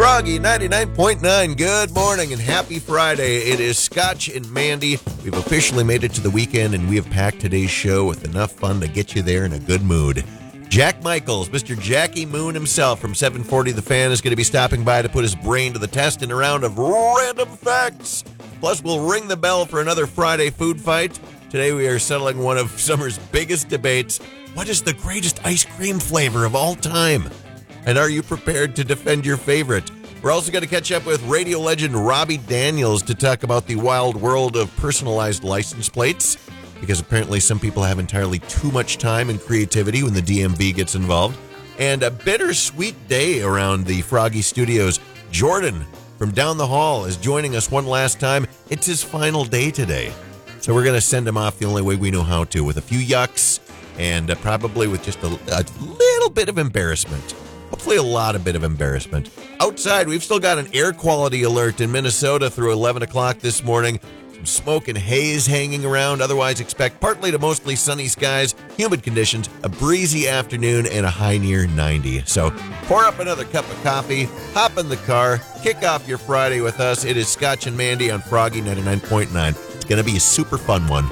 Froggy 99.9. Good morning and happy Friday. It is Scotch and Mandy. We've officially made it to the weekend, and we have packed today's show with enough fun to get you there in a good mood. Jack Michaels, Mr. Jackie Moon himself from 740 The Fan, is going to be stopping by to put his brain to the test in a round of random facts. Plus, we'll ring the bell for another Friday food fight. Today we are settling one of summer's biggest debates. What is the greatest ice cream flavor of all time? And are you prepared to defend your favorite? We're also going to catch up with radio legend Robbie Daniels to talk about the wild world of personalized license plates, because apparently some people have entirely too much time and creativity when the DMV gets involved. And a bittersweet day around the Froggy Studios. Jordan from down the hall is joining us one last time. It's his final day today. So we're going to send him off the only way we know how to, with a few yucks and probably with just a little bit of embarrassment. Hopefully a bit of embarrassment. Outside, we've still got an air quality alert in Minnesota through 11 o'clock this morning. Some smoke and haze hanging around. Otherwise, expect partly to mostly sunny skies, humid conditions, a breezy afternoon, and a high near 90. So pour up another cup of coffee, hop in the car, kick off your Friday with us. It is Scotch and Mandy on Froggy 99.9. It's going to be a super fun one.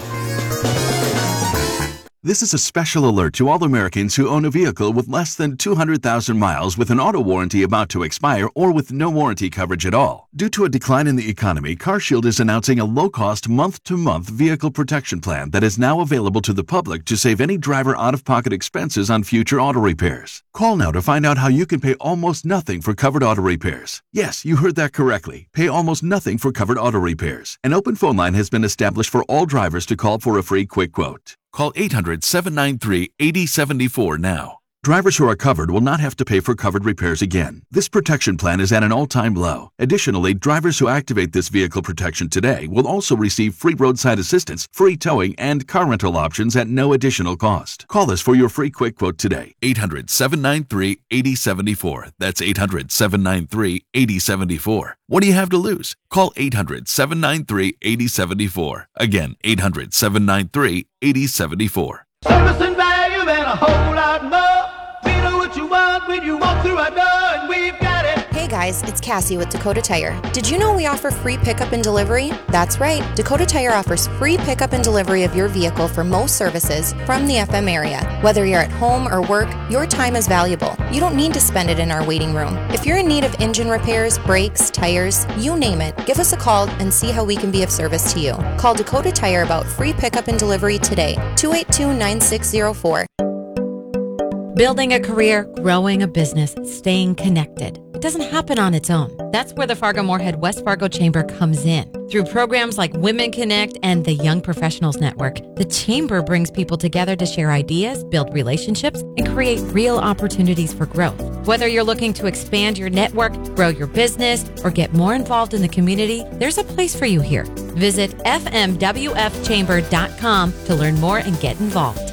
This is a special alert to all Americans who own a vehicle with less than 200,000 miles with an auto warranty about to expire or with no warranty coverage at all. Due to a decline in the economy, CarShield is announcing a low-cost month-to-month vehicle protection plan that is now available to the public to save any driver out-of-pocket expenses on future auto repairs. Call now to find out how you can pay almost nothing for covered auto repairs. Yes, you heard that correctly. Pay almost nothing for covered auto repairs. An open phone line has been established for all drivers to call for a free quick quote. Call 800-793-8074 now. Drivers who are covered will not have to pay for covered repairs again. This protection plan is at an all-time low. Additionally, drivers who activate this vehicle protection today will also receive free roadside assistance, free towing, and car rental options at no additional cost. Call us for your free quick quote today. 800-793-8074. That's 800-793-8074. What do you have to lose? Call 800-793-8074. Again, 800-793-8074. Service and value and a whole lot more. We know what you want when you walk through our door, and we've got it. Hey guys, it's Cassie with Dakota Tire. Did you know we offer free pickup and delivery? That's right. Dakota Tire offers free pickup and delivery of your vehicle for most services from the FM area. Whether you're at home or work, your time is valuable. You don't need to spend it in our waiting room. If you're in need of engine repairs, brakes, tires, you name it, give us a call and see how we can be of service to you. Call Dakota Tire about free pickup and delivery today. 282-9604. Building a career, growing a business, staying connected. It doesn't happen on its own. That's where the Fargo-Moorhead West Fargo Chamber comes in. Through programs like Women Connect and the Young Professionals Network, the Chamber brings people together to share ideas, build relationships, and create real opportunities for growth. Whether you're looking to expand your network, grow your business, or get more involved in the community, there's a place for you here. Visit fmwfchamber.com to learn more and get involved.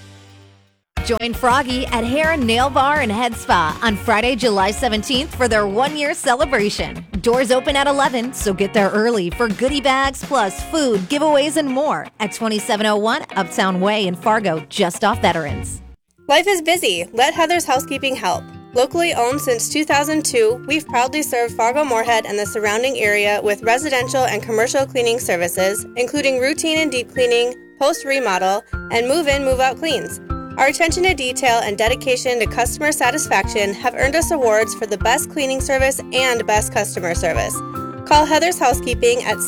Join Froggy at Hair and Nail Bar and Head Spa on Friday, July 17th for their one-year celebration. Doors open at 11, so get there early for goodie bags plus food, giveaways, and more at 2701 Uptown Way in Fargo, just off Veterans. Life is busy. Let Heather's Housekeeping help. Locally owned since 2002, we've proudly served Fargo-Moorhead and the surrounding area with residential and commercial cleaning services, including routine and deep cleaning, post-remodel, and move-in, move-out cleans. Our attention to detail and dedication to customer satisfaction have earned us awards for the best cleaning service and best customer service. Call Heather's Housekeeping at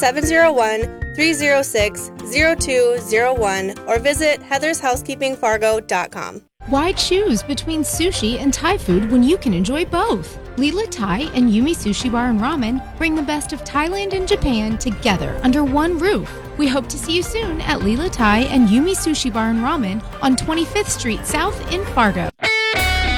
701-306-0201 or visit heathershousekeepingfargo.com. Why choose between sushi and Thai food when you can enjoy both? Lila Thai and Yumi Sushi Bar and Ramen bring the best of Thailand and Japan together under one roof. We hope to see you soon at Lila Thai and Yumi Sushi Bar and Ramen on 25th Street South in Fargo.